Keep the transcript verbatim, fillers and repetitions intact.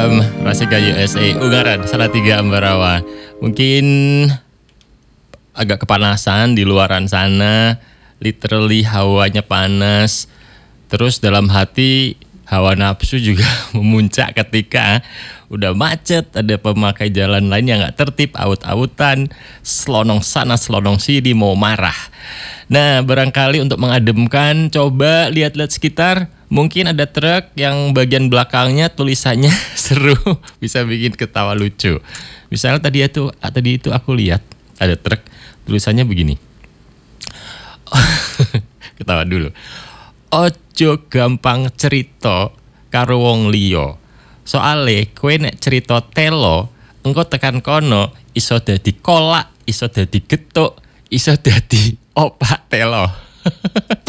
Malam, Rasika U S A, Ungaran, Salatiga Ambarawa. Mungkin agak kepanasan di luaran sana, literally hawanya panas. Terus dalam hati hawa nafsu juga memuncak ketika udah macet, ada pemakai jalan lain yang gak tertib, aut-autan, selonong sana, selonong sini, mau marah. Nah, barangkali untuk mengademkan, coba lihat-lihat sekitar. Mungkin ada truk yang bagian belakangnya tulisannya seru, bisa bikin ketawa lucu. Misalnya tadi itu, tadi itu aku lihat ada truk tulisannya begini. Ketawa dulu. Ojo gampang cerita karo wong liya. Soale kowe nek cerita telo, engko tekan kono iso dadi kolak, iso dadi getuk, iso dadi opak telo.